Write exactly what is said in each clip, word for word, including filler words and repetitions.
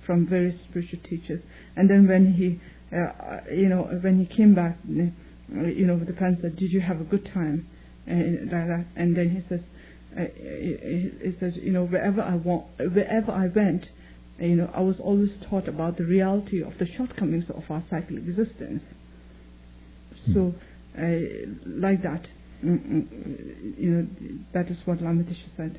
from various spiritual teachers. And then when he, uh, you know, when he came back, you know, the parents said, "Did you have a good time?" And like that. And then he says, uh, he, he says, you know, wherever I want, wherever I went, you know, I was always taught about the reality of the shortcomings of our cyclic existence. So, uh, like that, mm, you know, that is what Lama Tisha said.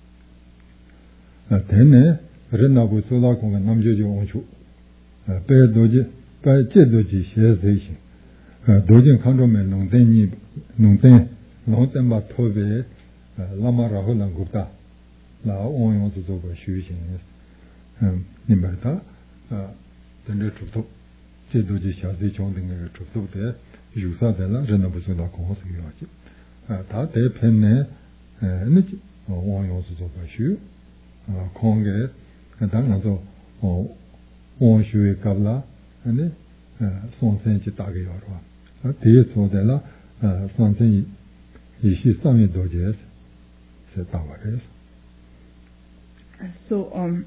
Then, Renabu Sola Kong and Namjojo Onchu, Bear Doji, by Jedoji shares the Dojin Condomen, Nongdeni, Nongden, Nongdemba Tove, Lama Rahul and Gupta, La on to over shooting, Nimberta, then the Truto, Jedoji Shazi joining a Truto there. You saw the Renabu Sola Kong, that they pen energy or on to over shoe. Conge, and then also one shoe cabla, and something Chitagi or this or the something is some doges, said Tavares. So, um,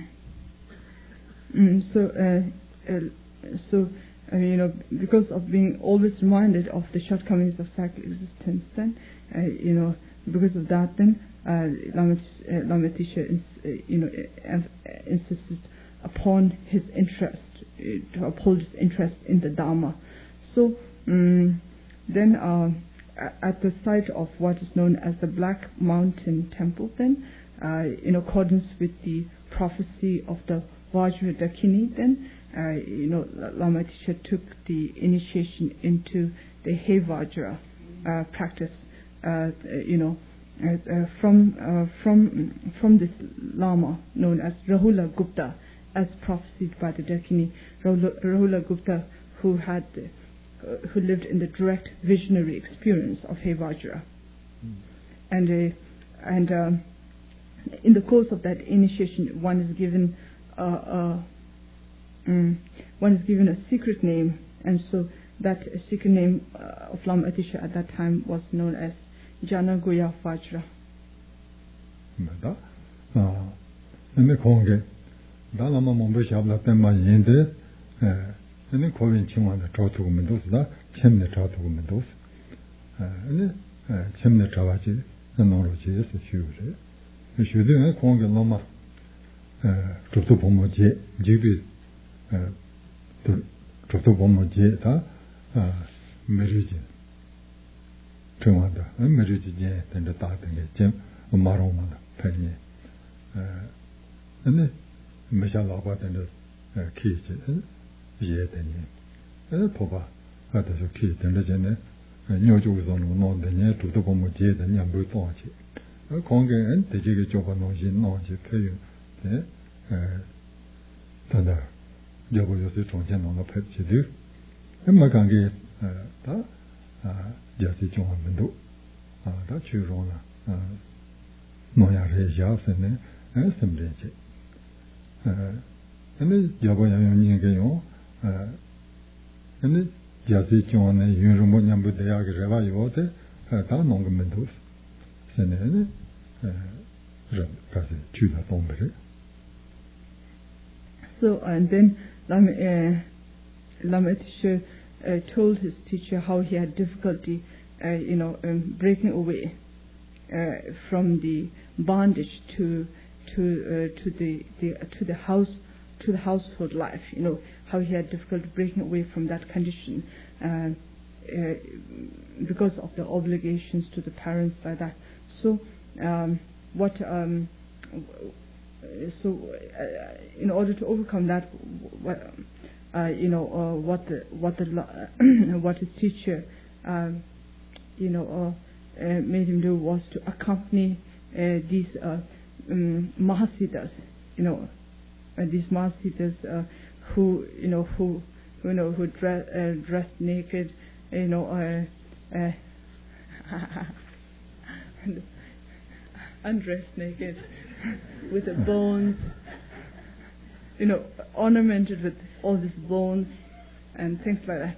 so, uh, uh, so, uh, you know, because of being always reminded of the shortcomings of cyclic existence, then, uh, you know, because of that, then. Uh, Lama Tisha, uh, you know, uh, insisted upon his interest, uh, to uphold his interest in the Dharma. So um, then, uh, at the site of what is known as the Black Mountain Temple, then, uh, in accordance with the prophecy of the Vajra Dakini, then, uh, you know, Lama Tisha took the initiation into the He Vajra uh, practice, uh, you know. Uh, uh, from uh, from from this Lama known as Rahula Gupta, as prophesied by the Dakini, Rahula, Rahula Gupta, who had uh, who lived in the direct visionary experience of He Vajra, mm. and uh, and um, in the course of that initiation, one is given uh, uh, um, one is given a secret name, and so that secret name uh, of Lama Tisha at that time was known as Jana Goya Vajra. Mada, ah, and the Conge, Dalama Mombashabla Pema Yende, and the Kovin Chima, the Trautu Mendoza, Chimney Trautu Mendoza, and the Chimney Travachi, the Noroji is a huge. You should do a Conge Lama, Trautu Pomoje, Jibi, Trautu Pomoje, Merigi. Trumada, and Merigi, and the Tartan, Jim, Maroma, Penny, and the Mishalaba and the key, yet, and the Popa, that is a key, and the Jenny, and your Jews on non the near to the Pomojet and Yambu Ponchi. A Conge and the Jiggy Jobanoji, Noji, Pay, Tanda, Jobo Yosi on the Pepsi do, and Magangi, that. Jasi John Mendo, that you run Noya Rejas and Assembly. And the Jaboyan Gayon, and the Jasi John and Yurumonian with the Agreva Yote, that long Mendos, Senene, Kasi Judah Bomber. So, and then Lamatisha. Uh, told his teacher how he had difficulty, uh, you know, um, breaking away uh, from the bondage to to uh, to the, the uh, to the house to the household life. You know how he had difficulty breaking away from that condition uh, uh, because of the obligations to the parents like that. So um, what um, so uh, in order to overcome that. What, Uh, you know uh, what the what the uh, what his teacher um, you know uh, uh, made him do was to accompany uh, these uh, um, Mahasiddhas, you know uh, these Mahasiddhas uh, who you know who you know who dress, uh, dressed naked, you know uh, uh, undressed naked with the bones, you know, ornamented with all these bones and things like that.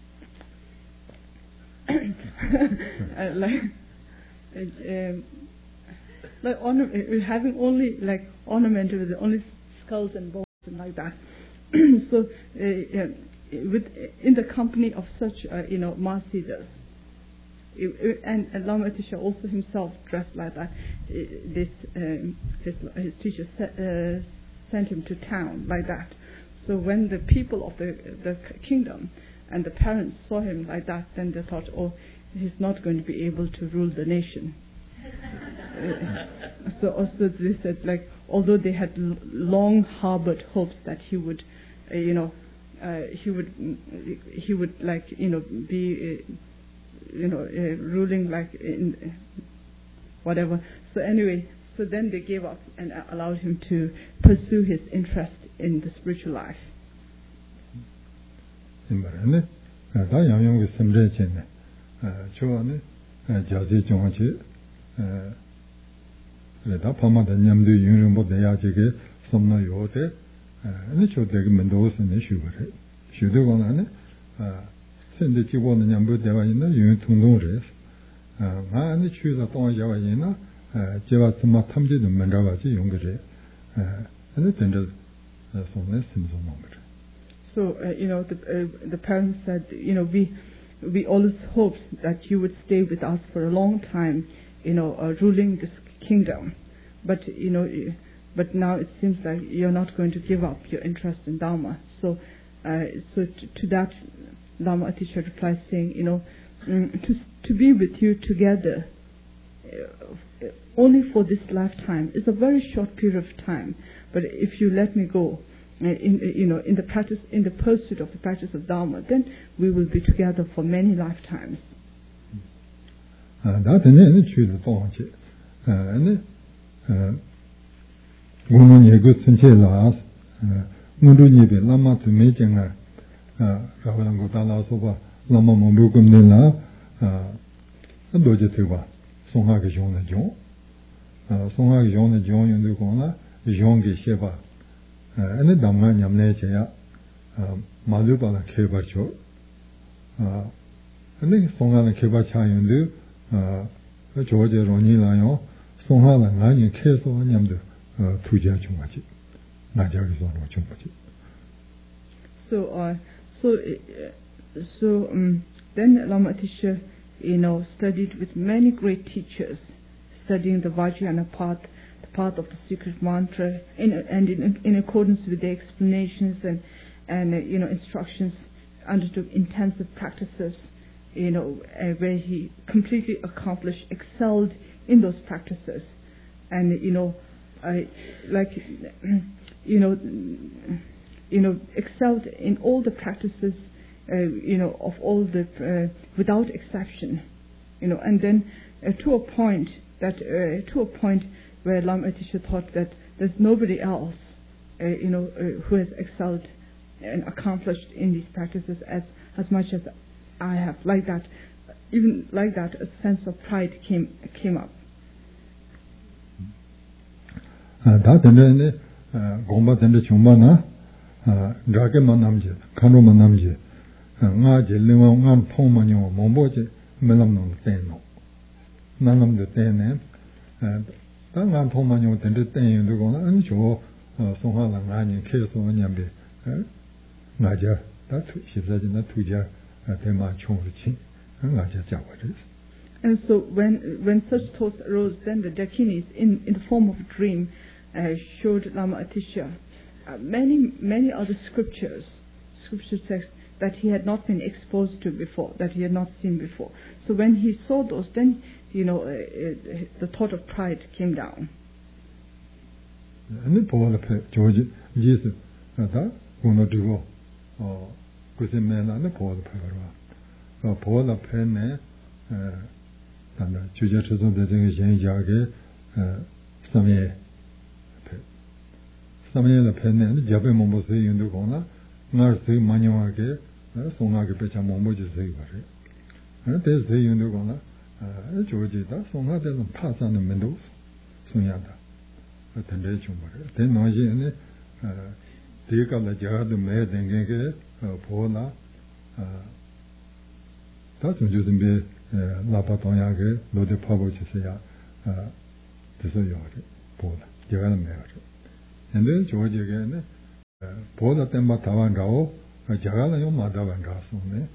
uh, like, uh, um, like orna- having only like ornamented with only skulls and bones. like that. So, uh, uh, with in the company of such, uh, you know, Mahasiddhas, and, and Lama Atisha also himself dressed like that. This um, his his teacher se- uh, sent him to town like that. So when the people of the the kingdom and the parents saw him like that, then they thought, oh, he's not going to be able to rule the nation. uh, so also they said, like, although they had l- long harbored hopes that he would, uh, you know, uh, he would he would like you know be. Uh, you know, uh, ruling like in uh, whatever. So anyway, so then they gave up and uh, allowed him to pursue his interest in the spiritual life. Imbarane, da yang yang ke semre chen ne, choa ne, jazi chong che, le da pama da nyam de yun rin bo de ya che ke somna yo de, ne cho de ke mendo se ne shu bare, shu de gong na ne, sende chi bo ne nyam bo de wa yin na yun tung dong re, nga ne chu da tong ya wa yin na, je wa tsima tam je de men ra wa che yung ge re, ne ten de som ne sim som mong re. So, uh, you know, the, uh, the parents said, you know, we we always hoped that you would stay with us for a long time, you know, uh, ruling this kingdom. But, you know, but now it seems like you're not going to give up your interest in Dharma. So, uh, so to, to that, Lama Atisha replies saying, you know, mm, to to be with you together uh, only for this lifetime is a very short period of time. But if you let me go, Uh, in uh, you know in the practice in the pursuit of the practice of Dharma, then we will be together for many lifetimes. Ah, da de ne chu de tong che, ah ne, ah, women ye good sin che la, ah, ndu ni be lama tu me jeng a, ah, ra wa ngo ta la so ba, lama mo bu kum ne la, ah, do je te ba, song ha ge jong ne jong, ah, song ha ge jong ne jong yin de gong la, jong ge she ba. ane damga nyamne chaya malupa la kheba cho ane songa la kheba cha yundu choje roni la yo songa la nga nyi khe so nyamdu tuja chunga chi nga ja gi so no chunga chi. So uh so uh, so um, then Lama Atisha, you know, studied with many great teachers, studying the Vajrayana path, path of the secret mantra, in, and in, in accordance with the explanations and and uh, you know instructions, undertook intensive practices, you know, uh, where he completely accomplished, excelled in those practices, and you know, I like you know, you know, excelled in all the practices, uh, you know, of all the uh, without exception, you know, and then uh, to a point that uh, to a point. where Lama Atisha thought that there's nobody else, uh, you know, uh, who has excelled and accomplished in these practices as, as much as I have. Like that, even like that, a sense of pride came came up. Da tende ne gomba tende chumba na drake manamje, kano manamje, nga je lingwa nga thong manyo mombo je melam nong teno, nanam de tene. Nga thong manyo tende tenyo de gona ani cho songha la nga ni khe so nyambe nga ja da tu shibza jina tuja tema chong chi nga ja ja wa de. And so when when such thoughts arose, then the Dakinis, in, in the form of a dream, uh, showed Lama Atisha uh, many many other scriptures, scripture texts that he had not been exposed to before, that he had not seen before. So when he saw those, then you know uh, uh, the thought of pride came down. And Paul the George Jesus, that one or two, or good man and the Paul the Pagara, Paul the pen, and the Jujas of the Zen Jage, some year. Some year the pen and Jabe Mombo say in the corner, Narsi Manuake, Songake Pecha Mombo just say, and they say in the corner, George, that's on that doesn't pass on the Mendoza, Sunyata, a tendation. Then Noji and take up the jar, the maid and get Pola. That's when using be Lapatonyage, Lode Pabo Chisia, this is your Pola, Jagan Mary. And then George again. 보다 땜바 다반라오 자가라요 마다반라소네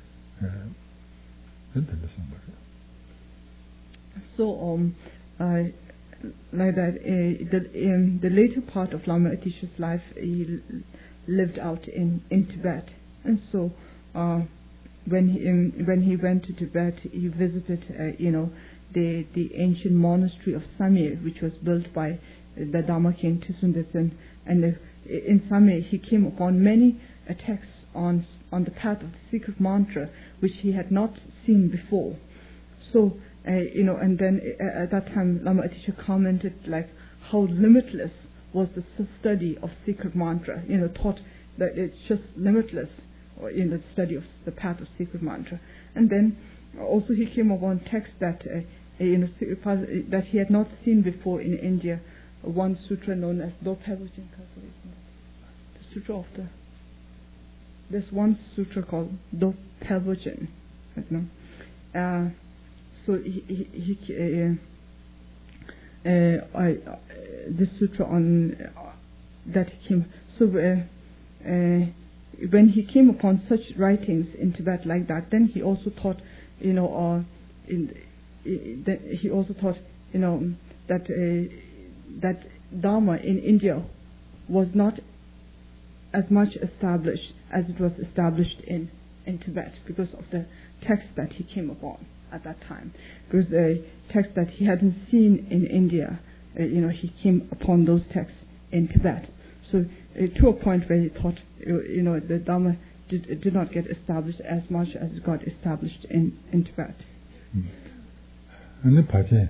So um uh, like that uh, the in the later part of Lama Atisha's life he lived out in in Tibet, and so uh, when he um, when he went to Tibet he visited uh, you know the the ancient monastery of Samye, which was built by the Dharma king Tisundesen, and uh, in Samye he came upon many uh, texts on on the path of the secret mantra which he had not seen before. So uh, you know, and then uh, at that time Lama Atisha commented like how limitless was the study of secret mantra. You know, thought that it's just limitless, or in the study of the path of secret mantra. And then also he came upon texts that uh, you know that he had not seen before in India. One sutra known as Dopavajin, the sutra of the. There's one sutra called Dopavajin, you know. Uh, so he he, he uh, uh, I uh, this sutra on uh, that he came. So uh, uh, when he came upon such writings in Tibet like that, then he also thought, you know, uh, in, in that he also thought, you know, that uh, that Dharma in India was not as much established as it was established in, in Tibet because of the text that he came upon at that time. Because the text that he hadn't seen in India, uh, you know, he came upon those texts in Tibet. So uh, to a point where he thought, you know, the Dharma did, did not get established as much as it got established in, in Tibet. And the party,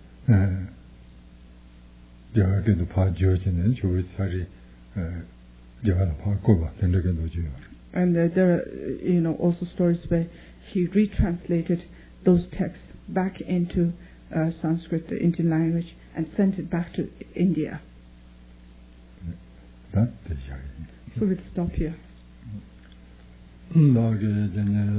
제가 그래도 봐줘지는 조사리 제가 봐고봐 된다고 줘요. And uh, there are, you know, also stories where he retranslated those texts back into uh, Sanskrit, the Indian language, and sent it back to India. That so we'll stop here.